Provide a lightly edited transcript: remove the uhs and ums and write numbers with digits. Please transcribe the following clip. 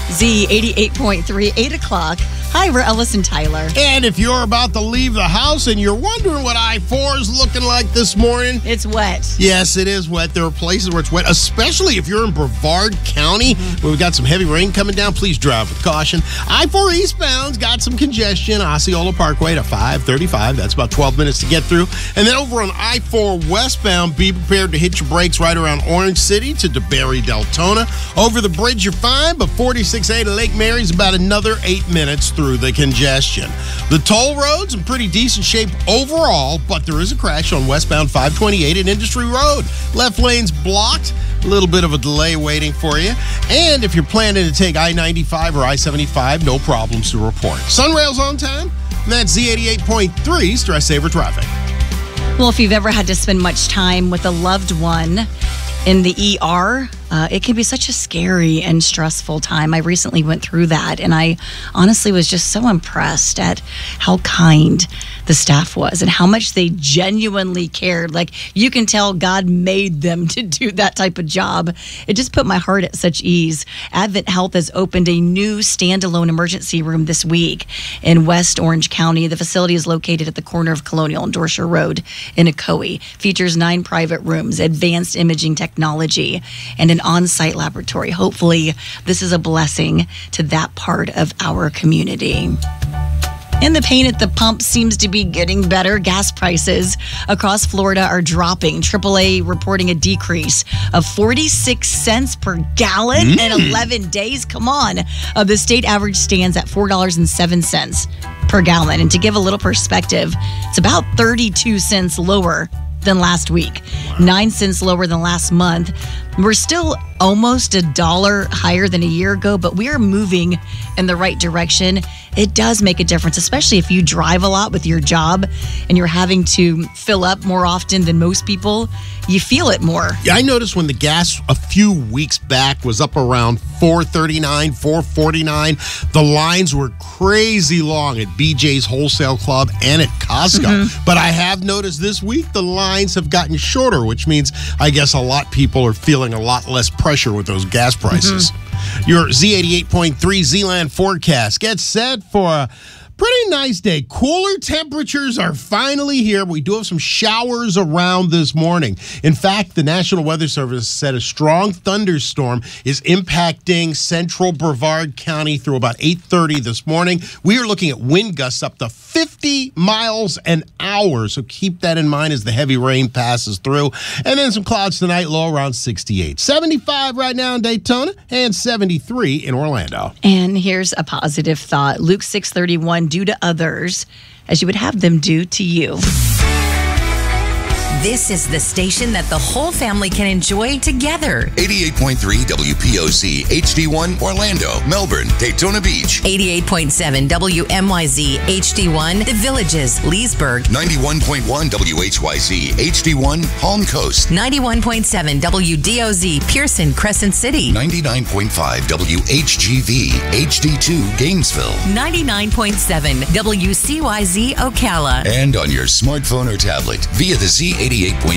Z88.3, 8 o'clock. Hi, we're Ellis and Tyler. And if you're about to leave the house and you're wondering what I-4 is looking like this morning. It's wet. Yes, it is wet. There are places where it's wet, especially if you're in Brevard County, where we've got some heavy rain coming down. Please drive with caution. I-4 eastbound's got some congestion. Osceola Parkway to 535. That's about 12 minutes to get through. And then over on I-4 westbound, be prepared to hit your brakes right around Orange City to DeBerry, Deltona. Over the bridge, you're fine, but 46A to Lake Mary's about another 8 minutes through the congestion. The toll road's in pretty decent shape overall, but there is a crash on westbound 528 at Industry Road. Left lane's blocked. A little bit of a delay waiting for you. And if you're planning to take I-95 or I-75, no problems to report. Sunrail's on time. And that's Z88.3 Stress Saver Traffic. Well, if you've ever had to spend much time with a loved one in the ER, it can be such a scary and stressful time. I recently went through that, and I honestly was just so impressed at how kind the staff was and how much they genuinely cared. Like, you can tell God made them to do that type of job. It just put my heart at such ease. Advent Health has opened a new standalone emergency room this week in West Orange County. The facility is located at the corner of Colonial and Dorser Road in Ocoee. Features 9 private rooms, advanced imaging technology, and an on-site laboratory. Hopefully, this is a blessing to that part of our community. And the pain at the pump seems to be getting better. Gas prices across Florida are dropping. AAA reporting a decrease of 46 cents per gallon in 11 days. Come on. The state average stands at $4.07 per gallon. And to give a little perspective, it's about 32 cents lower than last week. 9 cents lower than last month. We're still almost $1 higher than a year ago, but we are moving in the right direction. It does make a difference, especially if you drive a lot with your job and you're having to fill up more often than most people. You feel it more. Yeah, I noticed when the gas a few weeks back was up around $4.39, $4.49, the lines were crazy long at BJ's Wholesale Club and at Costco. But I have noticed this week the lines have gotten shorter, which means I guess a lot of people are feeling a lot less pressure with those gas prices. Your Z88.3 Zealand forecast gets set for a pretty nice day. Cooler temperatures are finally here. We do have some showers around this morning. In fact, the National Weather Service said a strong thunderstorm is impacting central Brevard County through about 8:30 this morning. We are looking at wind gusts up to 50 miles an hour, so keep that in mind as the heavy rain passes through. And then some clouds tonight, low around 68. 75 right now in Daytona and 73 in Orlando. And here's a positive thought. Luke 6:31, do to others as you would have them do to you. This is the station that the whole family can enjoy together. 88.3 WPOC, HD1, Orlando, Melbourne, Daytona Beach. 88.7 WMYZ, HD1, The Villages, Leesburg. 91.1 WHYZ, HD1, Palm Coast. 91.7 WDOZ, Pearson, Crescent City. 99.5 WHGV, HD2, Gainesville. 99.7 WCYZ, Ocala. And on your smartphone or tablet via the Z88.3